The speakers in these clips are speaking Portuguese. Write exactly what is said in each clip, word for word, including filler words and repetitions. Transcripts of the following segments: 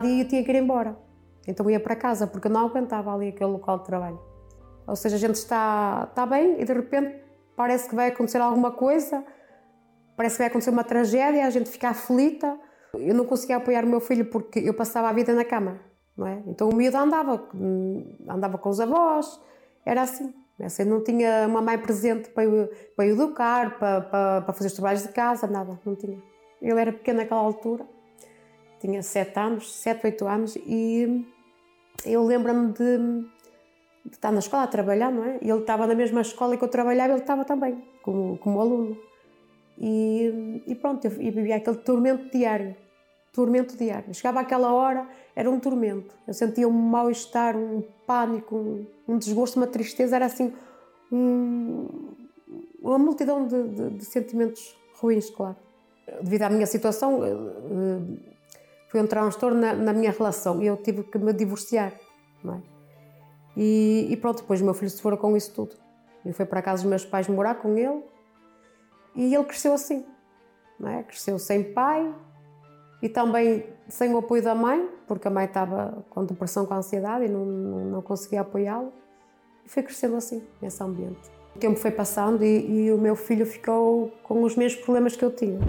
e eu tinha que ir embora. Então eu ia para casa, porque eu não aguentava ali aquele local de trabalho. Ou seja, a gente está, está bem e de repente parece que vai acontecer alguma coisa, parece que vai acontecer uma tragédia, a gente fica aflita. Eu não conseguia apoiar o meu filho porque eu passava a vida na cama, não é? Então o miúdo andava, andava com os avós, era assim. Assim não tinha uma mãe presente para o, para o educar, para, para, para fazer os trabalhos de casa, nada, não tinha. Ele era pequeno naquela altura, tinha sete anos, sete, oito anos, e eu lembro-me de, de estar na escola a trabalhar, não é? E ele estava na mesma escola que eu trabalhava, ele estava também, como, como aluno. E, e pronto, eu, eu vivia aquele tormento diário, tormento diário. Chegava àquela hora, era um tormento. Eu sentia um mal-estar, um pânico, um, um desgosto, uma tristeza, era assim, um, uma multidão de, de, de sentimentos ruins, claro. Devido à minha situação, foi um transtorno na, na minha relação e eu tive que me divorciar, não é? E, e pronto, depois o meu filho se foi com isso tudo. Eu fui para a casa dos meus pais morar com ele e ele cresceu assim, não é? Cresceu sem pai e também sem o apoio da mãe, porque a mãe estava com depressão, com ansiedade e não, não, não conseguia apoiá-lo. E foi crescendo assim, nesse ambiente. O tempo foi passando e, e o meu filho ficou com os mesmos problemas que eu tinha.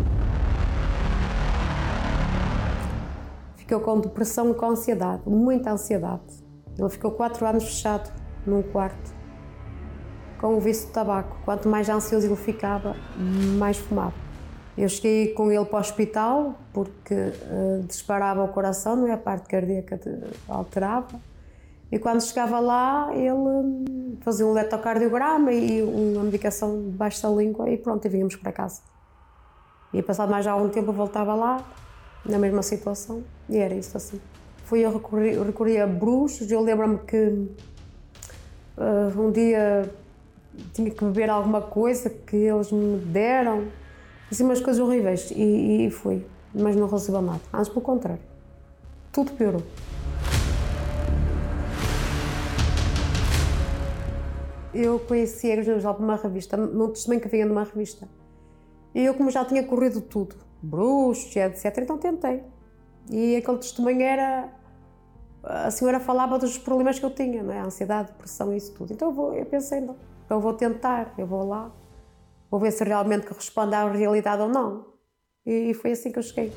Ficou com depressão e com ansiedade, muita ansiedade. Ele ficou quatro anos fechado num quarto, com o vício de tabaco. Quanto mais ansioso ele ficava, mais fumava. Eu cheguei com ele para o hospital porque uh, disparava o coração, não é? A parte cardíaca de, alterava. E quando chegava lá, ele um, fazia um eletrocardiograma e uma medicação debaixo da língua e pronto, e vínhamos para casa. E passado mais algum tempo eu voltava lá, na mesma situação, e era isso assim. Fui eu recorri, recorri a bruxos, eu lembro-me que uh, um dia tinha que beber alguma coisa que eles me deram, assim umas coisas horríveis, e, e fui, mas não resolveu nada, antes pelo contrário, tudo piorou. Eu conheci a Igreja Universal por uma revista, num testemunho que vinha numa revista. E eu, como já tinha corrido tudo, bruxos, etcétera, então tentei. E aquele testemunho era... A senhora falava dos problemas que eu tinha, não é? A ansiedade, depressão e isso tudo. Então eu, vou, eu pensei, não, então eu vou tentar, eu vou lá, vou ver se realmente corresponde à realidade ou não. E, e foi assim que eu cheguei.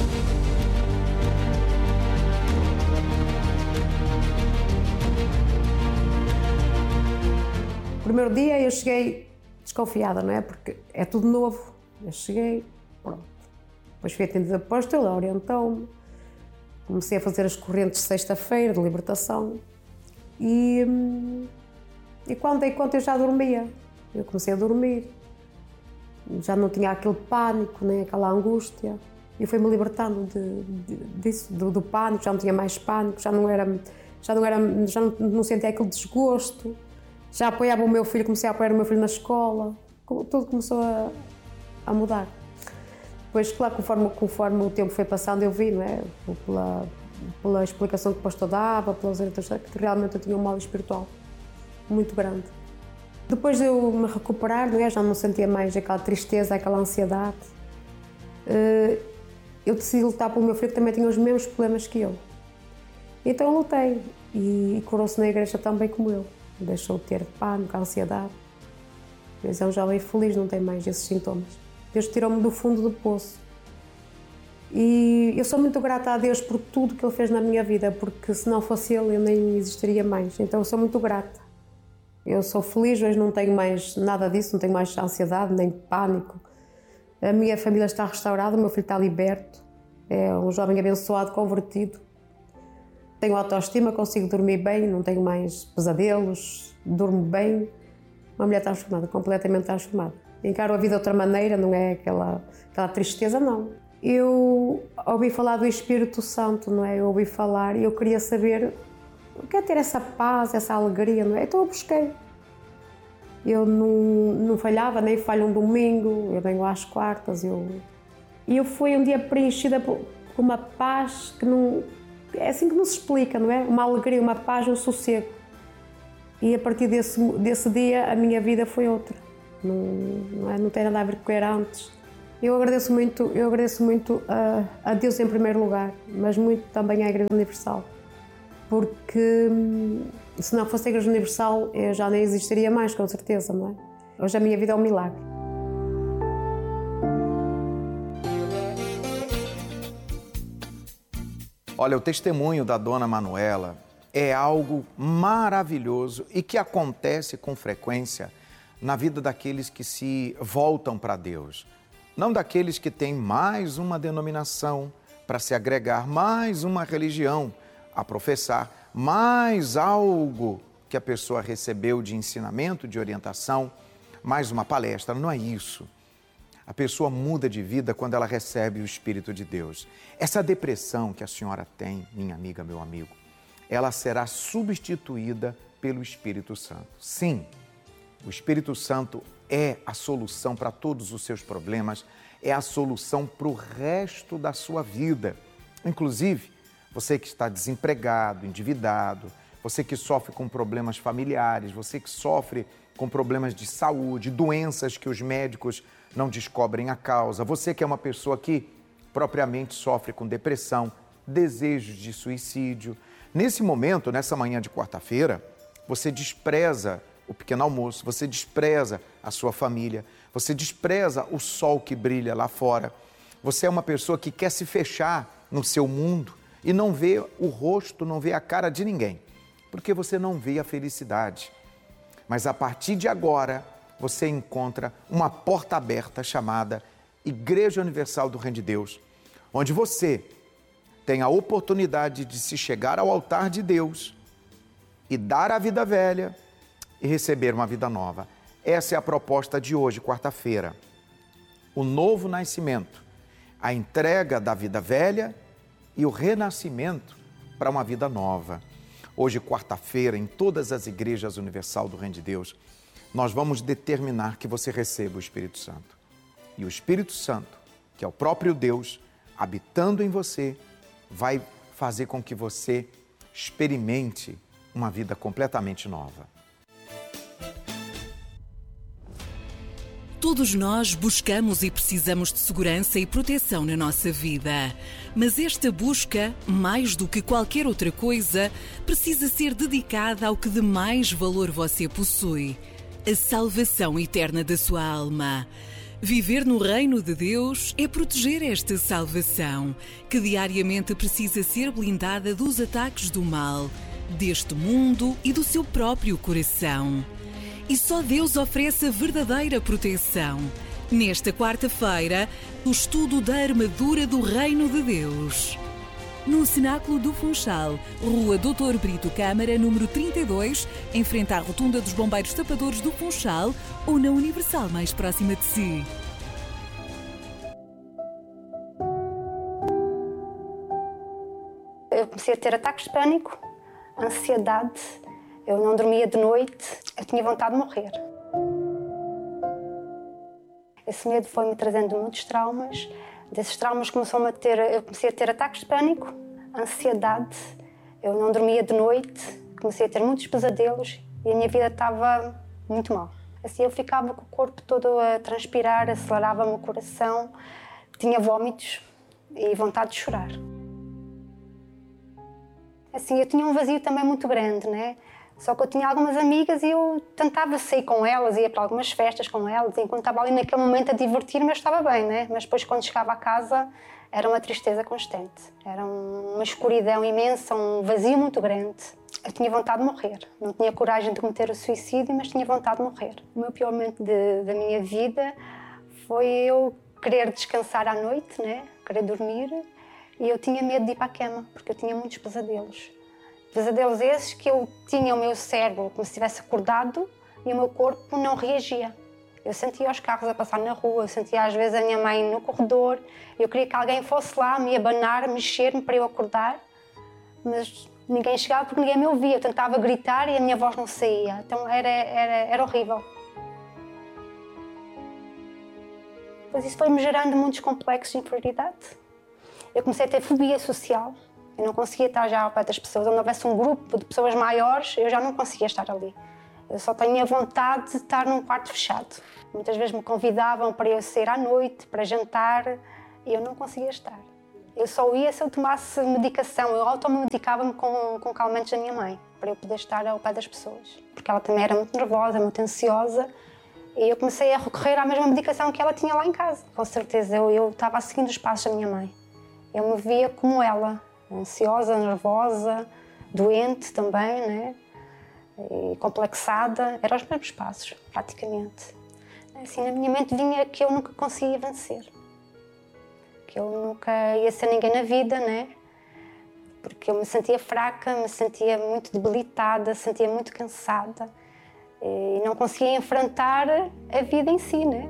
O primeiro dia eu cheguei desconfiada, não é? Porque é tudo novo. Eu cheguei, pronto. Depois fui atendida por pastor, ele orientou-me. Comecei a fazer as correntes de sexta-feira, de libertação. E, e quando dei conta eu já dormia. Eu comecei a dormir. Já não tinha aquele pânico, nem aquela angústia. E fui-me libertando de, de, disso, do, do pânico, já não tinha mais pânico, já não era, já não, era, já não, não sentia aquele desgosto. Já apoiava o meu filho, comecei a apoiar o meu filho na escola, tudo começou a, a mudar. Depois, claro, conforme, conforme o tempo foi passando, eu vi, não é? Pela, pela explicação que o pastor dava, pelas orientações, que realmente eu tinha um mal espiritual muito grande. Depois de eu me recuperar, não é? Já não sentia mais aquela tristeza, aquela ansiedade. Eu decidi lutar pelo meu filho, que também tinha os mesmos problemas que eu. Então eu lutei e curou-se na igreja também como eu. Deixou de ter pânico, ansiedade. Mas é um jovem feliz, não tem mais esses sintomas. Deus tirou-me do fundo do poço. E eu sou muito grata a Deus por tudo que Ele fez na minha vida, porque se não fosse Ele, eu nem existiria mais. Então eu sou muito grata. Eu sou feliz, hoje não tenho mais nada disso, não tenho mais ansiedade, nem pânico. A minha família está restaurada, o meu filho está liberto. É um jovem abençoado, convertido. Tenho autoestima, consigo dormir bem, não tenho mais pesadelos, durmo bem. Uma mulher transformada, completamente transformada. Encaro a vida de outra maneira, não é aquela, aquela tristeza, não. Eu ouvi falar do Espírito Santo, não é? Eu ouvi falar e eu queria saber o que é ter essa paz, essa alegria, não é? Então eu busquei. Eu não, não falhava, nem falho um domingo, eu venho às quartas. Eu... E eu fui um dia preenchida por uma paz que não... É assim que não se explica, não é? Uma alegria, uma paz, um sossego. E a partir desse, desse dia a minha vida foi outra. Não, não, é, não tem nada a ver com o que era antes. Eu agradeço muito, eu agradeço muito a, a Deus em primeiro lugar, mas muito também à Igreja Universal, porque se não fosse a Igreja Universal eu já nem existiria mais, com certeza, não é? Hoje a minha vida é um milagre. Olha, o testemunho da dona Manuela é algo maravilhoso e que acontece com frequência na vida daqueles que se voltam para Deus. Não daqueles que têm mais uma denominação para se agregar, mais uma religião a professar, mais algo que a pessoa recebeu de ensinamento, de orientação, mais uma palestra. Não é isso. A pessoa muda de vida quando ela recebe o Espírito de Deus. Essa depressão que a senhora tem, minha amiga, meu amigo, ela será substituída pelo Espírito Santo. Sim, o Espírito Santo é a solução para todos os seus problemas, é a solução para o resto da sua vida. Inclusive, você que está desempregado, endividado, você que sofre com problemas familiares, você que sofre com problemas de saúde, doenças que os médicos não descobrem a causa, você que é uma pessoa que propriamente sofre com depressão, desejos de suicídio. Nesse momento, nessa manhã de quarta-feira, você despreza o pequeno almoço, você despreza a sua família, você despreza o sol que brilha lá fora. Você é uma pessoa que quer se fechar no seu mundo e não vê o rosto, não vê a cara de ninguém, porque você não vê a felicidade. Mas a partir de agora, você encontra uma porta aberta chamada Igreja Universal do Reino de Deus, onde você tem a oportunidade de se chegar ao altar de Deus e dar a vida velha e receber uma vida nova. Essa é a proposta de hoje, quarta-feira. O novo nascimento, a entrega da vida velha e o renascimento para uma vida nova. Hoje, quarta-feira, em todas as igrejas Universal do Reino de Deus, nós vamos determinar que você receba o Espírito Santo. E o Espírito Santo, que é o próprio Deus, habitando em você, vai fazer com que você experimente uma vida completamente nova. Todos nós buscamos e precisamos de segurança e proteção na nossa vida. Mas esta busca, mais do que qualquer outra coisa, precisa ser dedicada ao que de mais valor você possui: a salvação eterna da sua alma. Viver no reino de Deus é proteger esta salvação, que diariamente precisa ser blindada dos ataques do mal, deste mundo e do seu próprio coração. E só Deus oferece a verdadeira proteção. Nesta quarta-feira, o estudo da armadura do Reino de Deus. No Cenáculo do Funchal, Rua doutor Brito Câmara, número trinta e dois, em frente à Rotunda dos Bombeiros Tapadores do Funchal, ou na Universal mais próxima de si. Eu comecei a ter ataques de pânico, ansiedade. Eu não dormia de noite, eu tinha vontade de morrer. Esse medo foi-me trazendo muitos traumas. Desses traumas começou-me a ter, eu comecei a ter ataques de pânico, ansiedade. Eu não dormia de noite, comecei a ter muitos pesadelos e a minha vida estava muito mal. Assim eu ficava com o corpo todo a transpirar, acelerava-me o coração, tinha vômitos e vontade de chorar. Assim, eu tinha um vazio também muito grande, né? Só que eu tinha algumas amigas e eu tentava sair com elas, ia para algumas festas com elas, e enquanto estava ali naquele momento a divertir-me, eu estava bem, né? Mas depois, quando chegava a casa, era uma tristeza constante. Era uma escuridão imensa, um vazio muito grande. Eu tinha vontade de morrer. Não tinha coragem de cometer o suicídio, mas tinha vontade de morrer. O meu pior momento de, da minha vida foi eu querer descansar à noite, né? Querer dormir, e eu tinha medo de ir para a cama, porque eu tinha muitos pesadelos. Pesadelos esses que eu tinha o meu cérebro como se estivesse acordado e o meu corpo não reagia. Eu sentia os carros a passar na rua, eu sentia às vezes a minha mãe no corredor. Eu queria que alguém fosse lá, me abanar, mexer-me para eu acordar, mas ninguém chegava porque ninguém me ouvia. Eu tentava gritar e a minha voz não saía, então era, era, era horrível. Pois isso foi-me gerando muitos complexos de inferioridade. Eu comecei a ter fobia social. Eu não conseguia estar já ao pé das pessoas. Onde houvesse um grupo de pessoas maiores, eu já não conseguia estar ali. Eu só tinha vontade de estar num quarto fechado. Muitas vezes me convidavam para eu sair à noite, para jantar, e eu não conseguia estar. Eu só ia se eu tomasse medicação. Eu automedicava-me com, com calmantes da minha mãe, para eu poder estar ao pé das pessoas. Porque ela também era muito nervosa, muito ansiosa, e eu comecei a recorrer à mesma medicação que ela tinha lá em casa. Com certeza, eu, eu estava seguindo os passos da minha mãe. Eu me via como ela, ansiosa, nervosa, doente também, né? E complexada. Eram os mesmos passos, praticamente. Assim, na minha mente vinha que eu nunca conseguia vencer. Que eu nunca ia ser ninguém na vida, né? Porque eu me sentia fraca, me sentia muito debilitada, sentia muito cansada e não conseguia enfrentar a vida em si, né?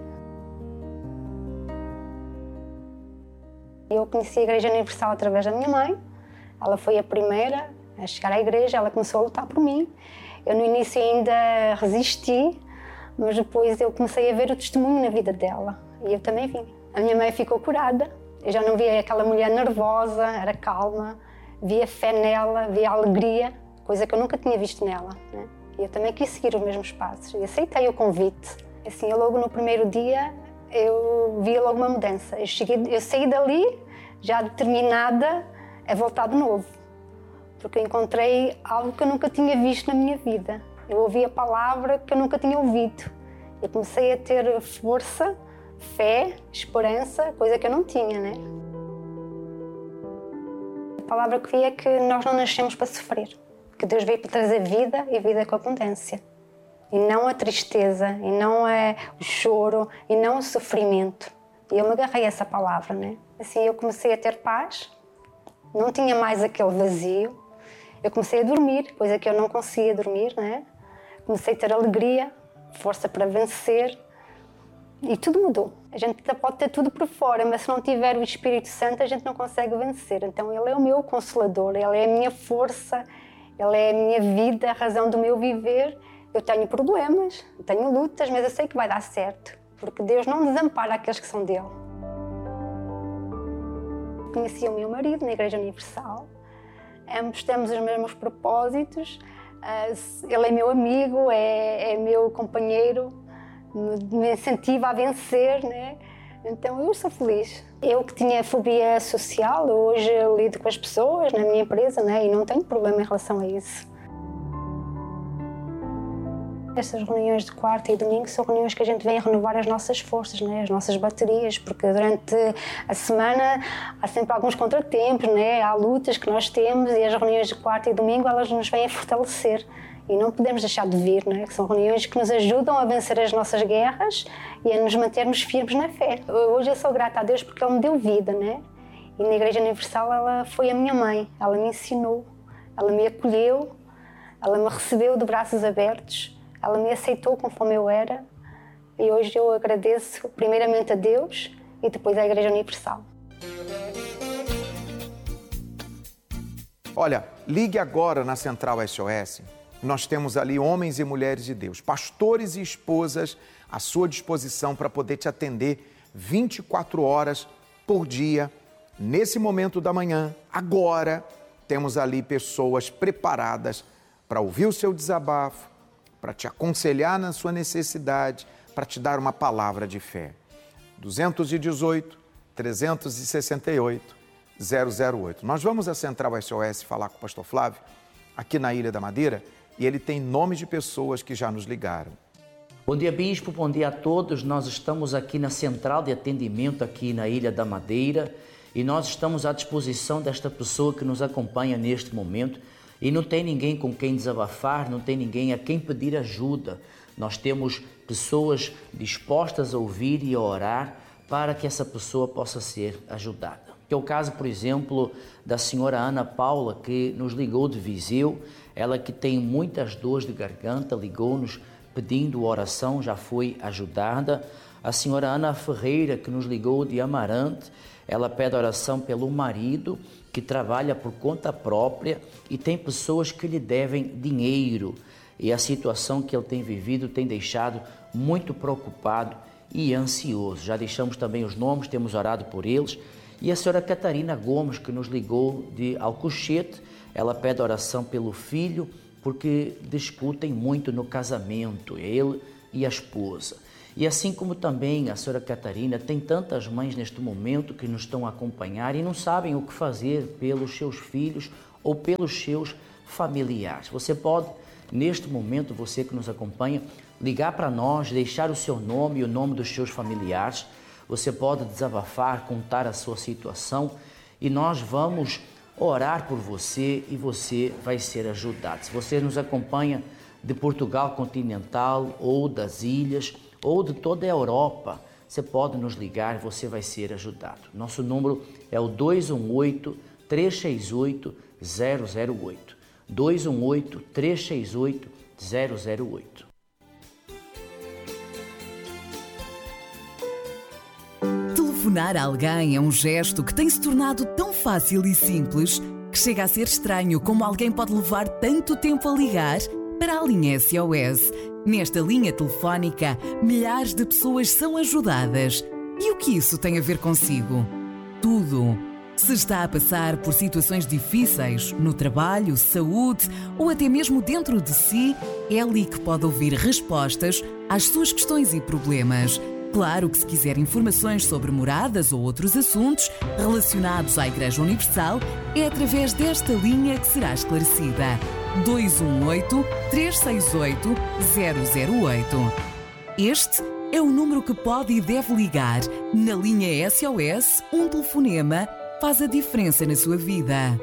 Eu conheci a Igreja Universal através da minha mãe. Ela foi a primeira a chegar à igreja, ela começou a lutar por mim. Eu no início ainda resisti, mas depois eu comecei a ver o testemunho na vida dela e eu também vi. A minha mãe ficou curada. Eu já não via aquela mulher nervosa, era calma, via fé nela, via alegria, coisa que eu nunca tinha visto nela, né? E eu também quis seguir os mesmos passos e aceitei o convite. Assim, eu logo no primeiro dia, eu vi logo uma mudança. Eu, cheguei, eu saí dali já determinada a voltar de novo, porque eu encontrei algo que eu nunca tinha visto na minha vida. Eu ouvi a palavra que eu nunca tinha ouvido. Eu comecei a ter força, fé, esperança, coisa que eu não tinha, né? A palavra que vi é que nós não nascemos para sofrer, que Deus veio para trazer vida e vida com abundância. E não a tristeza, e não é o choro, e não o sofrimento. E eu me agarrei a essa palavra, né? Assim eu comecei a ter paz, não tinha mais aquele vazio. Eu comecei a dormir, coisa que eu não conseguia dormir, né? Comecei a ter alegria, força para vencer. E tudo mudou. A gente pode ter tudo por fora, mas se não tiver o Espírito Santo, a gente não consegue vencer. Então Ele é o meu Consolador, Ele é a minha força, Ele é a minha vida, a razão do meu viver. Eu tenho problemas, tenho lutas, mas eu sei que vai dar certo, porque Deus não desampara aqueles que são dele. Conheci o meu marido na Igreja Universal. Ambos temos os mesmos propósitos. Ele é meu amigo, é, é meu companheiro, me incentiva a vencer, né? Então eu sou feliz. Eu que tinha fobia social, hoje eu lido com as pessoas na minha empresa, né? E não tenho problema em relação a isso. Estas reuniões de quarta e domingo são reuniões que a gente vem a renovar as nossas forças, né? As nossas baterias, porque durante a semana há sempre alguns contratempos, né? Há lutas que nós temos e as reuniões de quarta e domingo elas nos vêm a fortalecer. E não podemos deixar de vir, né? Que são reuniões que nos ajudam a vencer as nossas guerras e a nos mantermos firmes na fé. Hoje eu sou grata a Deus porque Ele me deu vida, né? E na Igreja Universal ela foi a minha mãe, ela me ensinou, ela me acolheu, ela me recebeu de braços abertos, ela me aceitou conforme eu era e hoje eu agradeço primeiramente a Deus e depois à Igreja Universal. Olha, ligue agora na Central S O S. Nós temos ali homens e mulheres de Deus, pastores e esposas à sua disposição para poder te atender vinte e quatro horas por dia. Nesse momento da manhã, agora, temos ali pessoas preparadas para ouvir o seu desabafo, para te aconselhar na sua necessidade, para te dar uma palavra de fé. dois um oito, três seis oito, zero zero oito. Nós vamos à Central S O S falar com o pastor Flávio, aqui na Ilha da Madeira, e ele tem nomes de pessoas que já nos ligaram. Bom dia, Bispo, bom dia a todos. Nós estamos aqui na Central de Atendimento, aqui na Ilha da Madeira, e nós estamos à disposição desta pessoa que nos acompanha neste momento. E não tem ninguém com quem desabafar, não tem ninguém a quem pedir ajuda. Nós temos pessoas dispostas a ouvir e a orar para que essa pessoa possa ser ajudada. Que é o caso, por exemplo, da senhora Ana Paula, que nos ligou de Viseu. Ela que tem muitas dores de garganta, ligou-nos pedindo oração, já foi ajudada. A senhora Ana Ferreira, que nos ligou de Amarante, ela pede oração pelo marido, que trabalha por conta própria e tem pessoas que lhe devem dinheiro. E a situação que ele tem vivido tem deixado muito preocupado e ansioso. Já deixamos também os nomes, temos orado por eles. E a senhora Catarina Gomes, que nos ligou de Alcochete, ela pede oração pelo filho porque discutem muito no casamento, ele e a esposa. E assim como também a senhora Catarina, tem tantas mães neste momento que nos estão a acompanhar e não sabem o que fazer pelos seus filhos ou pelos seus familiares. Você pode, neste momento, você que nos acompanha, ligar para nós, deixar o seu nome e o nome dos seus familiares. Você pode desabafar, contar a sua situação e nós vamos orar por você e você vai ser ajudado. Se você nos acompanha de Portugal continental ou das ilhas ou de toda a Europa, você pode nos ligar, você vai ser ajudado. Nosso número é o dois um oito, três seis oito, zero zero oito. dois um oito, três seis oito, zero zero oito. Telefonar a alguém é um gesto que tem se tornado tão fácil e simples que chega a ser estranho como alguém pode levar tanto tempo a ligar para a linha S O S. Nesta linha telefónica, milhares de pessoas são ajudadas. E o que isso tem a ver consigo? Tudo. Se está a passar por situações difíceis no trabalho, saúde ou até mesmo dentro de si, é ali que pode ouvir respostas às suas questões e problemas. Claro que se quiser informações sobre moradas ou outros assuntos relacionados à Igreja Universal, é através desta linha que será esclarecida. dois um oito, três seis oito, zero zero oito. Este é o número que pode e deve ligar. Na linha S O S, um telefonema faz a diferença na sua vida.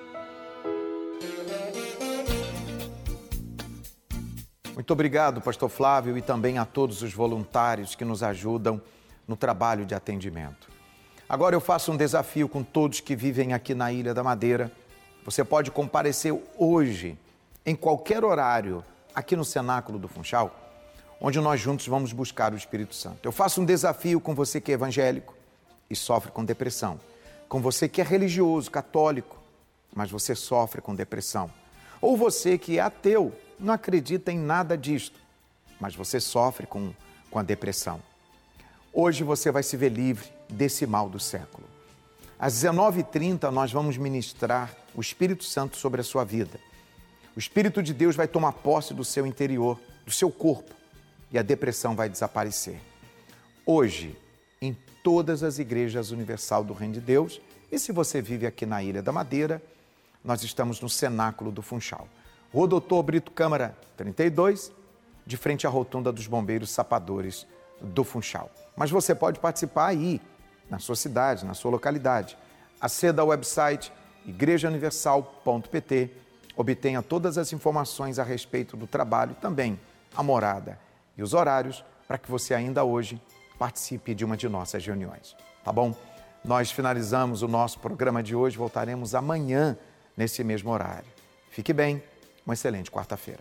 Muito obrigado, pastor Flávio, e também a todos os voluntários que nos ajudam no trabalho de atendimento. Agora eu faço um desafio com todos que vivem aqui na Ilha da Madeira. Você pode comparecer hoje, em qualquer horário, aqui no Cenáculo do Funchal, onde nós juntos vamos buscar o Espírito Santo. Eu faço um desafio com você que é evangélico e sofre com depressão, com você que é religioso, católico, mas você sofre com depressão, ou você que é ateu, não acredita em nada disto, mas você sofre com, com a depressão. Hoje você vai se ver livre desse mal do século. Às dezenove e trinta nós vamos ministrar o Espírito Santo sobre a sua vida. O Espírito de Deus vai tomar posse do seu interior, do seu corpo, e a depressão vai desaparecer. Hoje, em todas as igrejas universal do Reino de Deus, e se você vive aqui na Ilha da Madeira, nós estamos no Cenáculo do Funchal. Rua Doutor Brito Câmara, trinta e dois, de frente à rotunda dos Bombeiros Sapadores do Funchal. Mas você pode participar aí, na sua cidade, na sua localidade. Aceda ao website igreja universal ponto p t, obtenha todas as informações a respeito do trabalho, também a morada e os horários, para que você ainda hoje participe de uma de nossas reuniões. Tá bom? Nós finalizamos o nosso programa de hoje, voltaremos amanhã nesse mesmo horário. Fique bem. Uma excelente quarta-feira.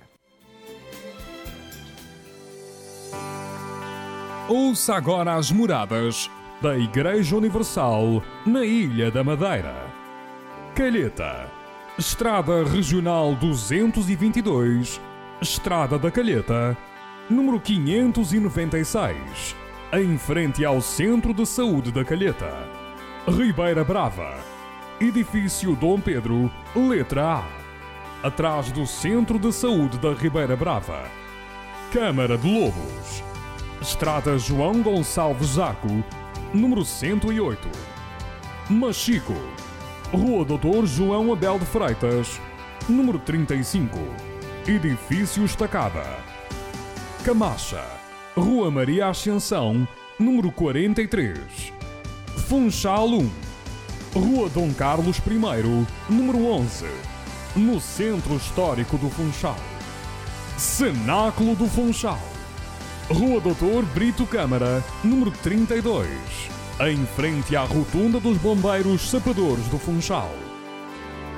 Ouça agora as moradas da Igreja Universal na Ilha da Madeira. Calheta, Estrada Regional duzentos e vinte e dois, Estrada da Calheta, número quinhentos e noventa e seis, em frente ao Centro de Saúde da Calheta. Ribeira Brava, Edifício Dom Pedro, letra A. Atrás do Centro de Saúde da Ribeira Brava. Câmara de Lobos, Estrada João Gonçalves Zaco, número cento e oito. Machico, Rua Doutor João Abel de Freitas, número trinta e cinco, Edifício Estacada. Camacha, Rua Maria Ascensão, número quarenta e três. Funchal um, Rua Dom Carlos I, número onze, no Centro Histórico do Funchal. Cenáculo do Funchal, Rua Doutor Brito Câmara, número trinta e dois, em frente à rotunda dos Bombeiros Sapadores do Funchal.